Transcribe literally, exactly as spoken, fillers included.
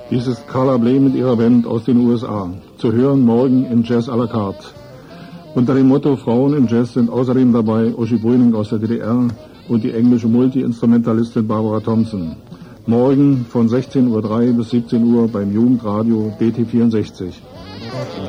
Dies ist Carla Bley mit ihrer Band aus den U S A. Zu hören morgen in Jazz à la carte. Unter dem Motto Frauen im Jazz sind außerdem dabei Uschi Brüning aus der D D R und die englische Multi-Instrumentalistin Barbara Thompson. Morgen von sechzehn Uhr drei bis siebzehn Uhr beim Jugendradio D T vierundsechzig.